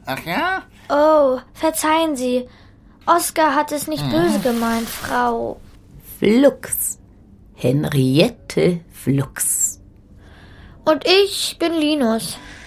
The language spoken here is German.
Ach ja? Oh, verzeihen Sie. Oskar hat es nicht böse gemeint, Frau. Flux. Henriette Flux. Und ich bin Linus.